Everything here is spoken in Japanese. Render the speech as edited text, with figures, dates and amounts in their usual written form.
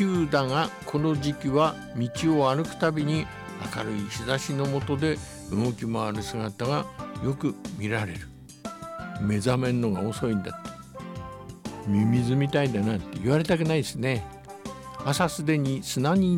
急だが、この時期は道を歩くたびに明るい日差しの下で動き回る姿がよく見られる。目覚めるのが遅いんだって。ミミズみたいだなって言われたくないですね。朝すでに砂に